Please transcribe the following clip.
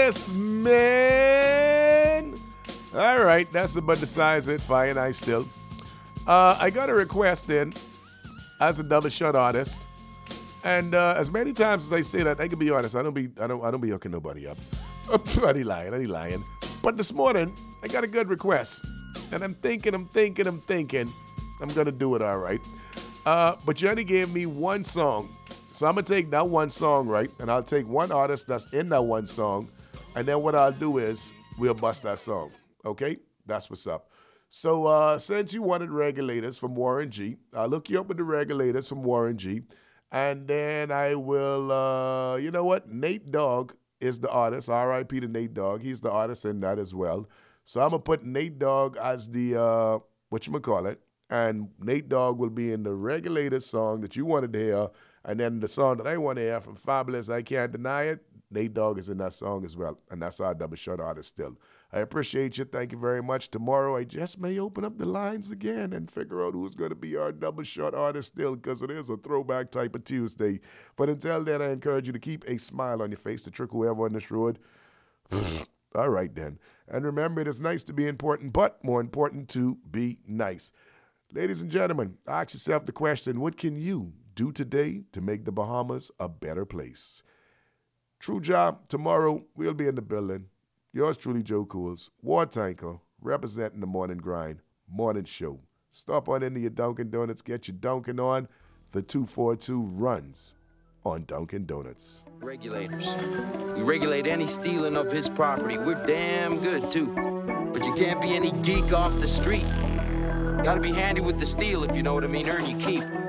Yes, man. All right, that's about the size of it. Fire and Ice still. I got a request in as a double shot artist, and as many times as I say that, I can be honest. I don't be hooking nobody up. I ain't lying. But this morning, I got a good request, and I'm thinking. I'm gonna do it all right. But you only gave me one song. So I'm going to take that one song, right? And I'll take one artist that's in that one song. And then what I'll do is we'll bust that song. Okay? That's what's up. So since you wanted Regulators from Warren G, I'll look you up with the Regulators from Warren G. And then I will, you know what? Nate Dogg is the artist. R.I.P. to Nate Dogg. He's the artist in that as well. So I'm going to put Nate Dogg as the, whatchamacallit. And Nate Dogg will be in the Regulators song that you wanted to hear. And then the song that I want to hear from Fabulous, I Can't Deny It, Nate Dogg is in that song as well. And that's our double shot artist still. I appreciate you. Thank you very much. Tomorrow, I just may open up the lines again and figure out who's going to be our double shot artist still, because it is a throwback type of Tuesday. But until then, I encourage you to keep a smile on your face to trick whoever on this road. All right, then. And remember, it is nice to be important, but more important to be nice. Ladies and gentlemen, ask yourself the question, what can you do today to make the Bahamas a better place? True job. Tomorrow, we'll be in the building. Yours truly, Joe Cools, War Tanker, representing the Morning Grind, Morning Show. Stop on into your Dunkin' Donuts, get your Dunkin' on. The 242 runs on Dunkin' Donuts. Regulators. We regulate any stealing of his property. We're damn good, too. But you can't be any geek off the street. Gotta be handy with the steel, if you know what I mean. Earn your keep.